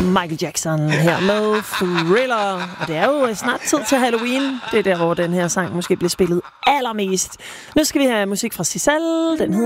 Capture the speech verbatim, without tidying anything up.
Michael Jackson her med Thriller. Og det er jo snart tid til Halloween. Det er der, hvor den her sang måske bliver spillet allermest. Nu skal vi have musik fra Sisal. Den hedder